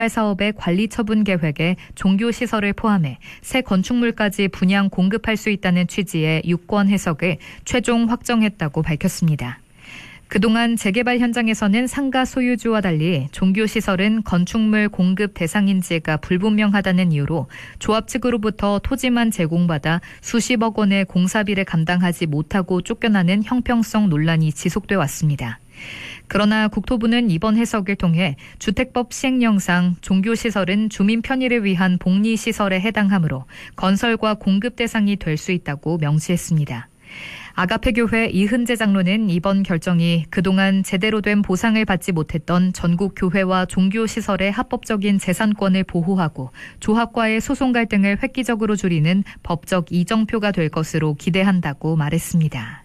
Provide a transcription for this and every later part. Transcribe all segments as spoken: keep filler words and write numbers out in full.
사업의 관리 처분 계획에 종교시설을 포함해 새 건축물까지 분양 공급할 수 있다는 취지의 유권 해석을 최종 확정했다고 밝혔습니다. 그동안 재개발 현장에서는 상가 소유주와 달리 종교시설은 건축물 공급 대상인지가 불분명하다는 이유로 조합 측으로부터 토지만 제공받아 수십억 원의 공사비를 감당하지 못하고 쫓겨나는 형평성 논란이 지속돼 왔습니다. 그러나 국토부는 이번 해석을 통해 주택법 시행령상 종교시설은 주민 편의를 위한 복리시설에 해당하므로 건설과 공급 대상이 될 수 있다고 명시했습니다. 아가페교회 이흔재 장로는 이번 결정이 그동안 제대로 된 보상을 받지 못했던 전국 교회와 종교시설의 합법적인 재산권을 보호하고 조합과의 소송 갈등을 획기적으로 줄이는 법적 이정표가 될 것으로 기대한다고 말했습니다.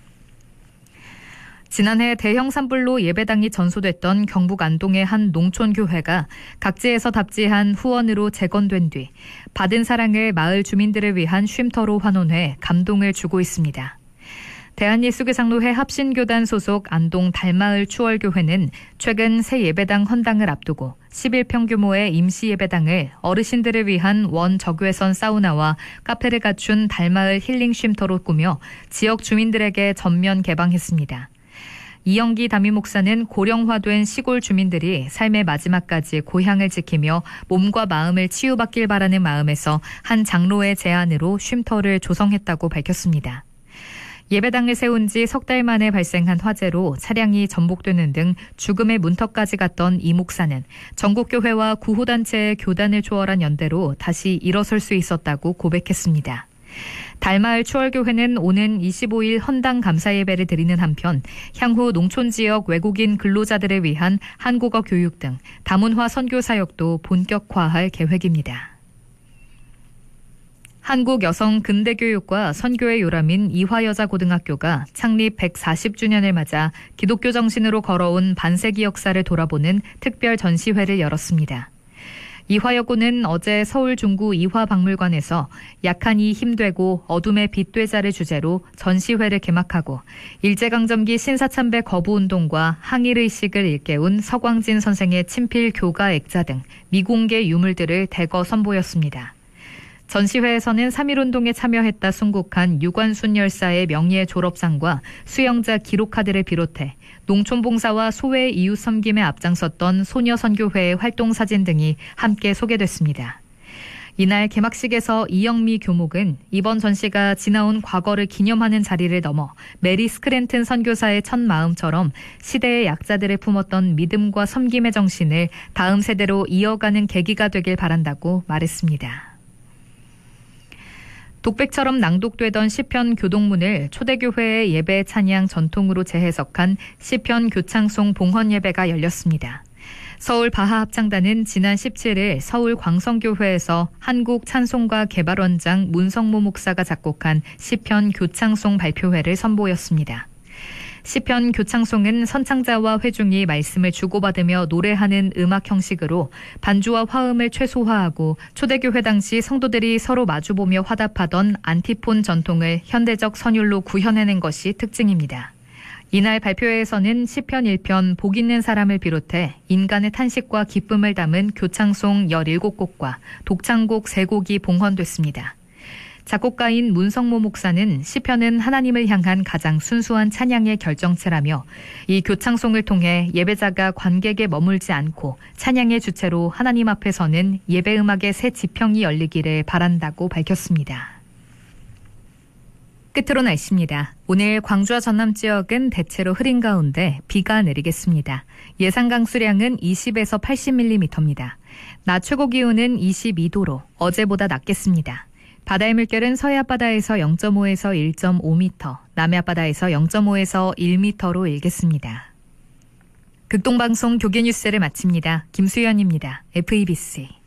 지난해 대형 산불로 예배당이 전소됐던 경북 안동의 한 농촌교회가 각지에서 답지한 후원으로 재건된 뒤 받은 사랑을 마을 주민들을 위한 쉼터로 환원해 감동을 주고 있습니다. 대한예수교장로회 합신교단 소속 안동 달마을 추월교회는 최근 새 예배당 헌당을 앞두고 십일 평 규모의 임시 예배당을 어르신들을 위한 원적외선 사우나와 카페를 갖춘 달마을 힐링 쉼터로 꾸며 지역 주민들에게 전면 개방했습니다. 이영기 담임 목사는 고령화된 시골 주민들이 삶의 마지막까지 고향을 지키며 몸과 마음을 치유받길 바라는 마음에서 한 장로의 제안으로 쉼터를 조성했다고 밝혔습니다. 예배당을 세운 지 석 달 만에 발생한 화재로 차량이 전복되는 등 죽음의 문턱까지 갔던 이 목사는 전국교회와 구호단체의 교단을 초월한 연대로 다시 일어설 수 있었다고 고백했습니다. 달마을 추월교회는 오는 이십오일 헌당 감사 예배를 드리는 한편 향후 농촌 지역 외국인 근로자들을 위한 한국어 교육 등 다문화 선교 사역도 본격화할 계획입니다. 한국여성근대교육과 선교의 요람인 이화여자고등학교가 창립 백사십 주년을 맞아 기독교 정신으로 걸어온 반세기 역사를 돌아보는 특별 전시회를 열었습니다. 이화여고는 어제 서울 중구 이화박물관에서 약한이 힘되고 어둠의 빛되자를 주제로 전시회를 개막하고 일제강점기 신사참배 거부운동과 항일의식을 일깨운 서광진 선생의 친필 교가 액자 등 미공개 유물들을 대거 선보였습니다. 전시회에서는 삼일운동에 참여했다 순국한 유관순 열사의 명예 졸업상과 수영자 기록카드를 비롯해 농촌봉사와 소외 이웃 섬김에 앞장섰던 소녀선교회의 활동사진 등이 함께 소개됐습니다. 이날 개막식에서 이영미 교목은 이번 전시가 지나온 과거를 기념하는 자리를 넘어 메리 스크랜튼 선교사의 첫 마음처럼 시대의 약자들을 품었던 믿음과 섬김의 정신을 다음 세대로 이어가는 계기가 되길 바란다고 말했습니다. 독백처럼 낭독되던 시편 교동문을 초대교회의 예배 찬양 전통으로 재해석한 시편 교창송 봉헌 예배가 열렸습니다. 서울 바하합창단은 지난 십칠일 서울 광성교회에서 한국 찬송가 개발원장 문성모 목사가 작곡한 시편 교창송 발표회를 선보였습니다. 시편 교창송은 선창자와 회중이 말씀을 주고받으며 노래하는 음악 형식으로 반주와 화음을 최소화하고 초대교회 당시 성도들이 서로 마주보며 화답하던 안티폰 전통을 현대적 선율로 구현해낸 것이 특징입니다. 이날 발표회에서는 시편 일 편 복 있는 사람을 비롯해 인간의 탄식과 기쁨을 담은 교창송 열일곱 곡과 독창곡 세 곡이 봉헌됐습니다. 작곡가인 문성모 목사는 시편은 하나님을 향한 가장 순수한 찬양의 결정체라며 이 교창송을 통해 예배자가 관객에 머물지 않고 찬양의 주체로 하나님 앞에 서는 예배음악의 새 지평이 열리기를 바란다고 밝혔습니다. 끝으로 날씨입니다. 오늘 광주와 전남 지역은 대체로 흐린 가운데 비가 내리겠습니다. 예상 강수량은 이십에서 팔십 밀리미터입니다. 낮 최고 기온은 이십이도로 어제보다 낮겠습니다. 바다의 물결은 서해 앞바다에서 영점오에서 일점오 미터, 남해 앞바다에서 영점오에서 일 미터로 일겠습니다. 극동방송 교계뉴스를 마칩니다. 김수연입니다. 에프이비씨.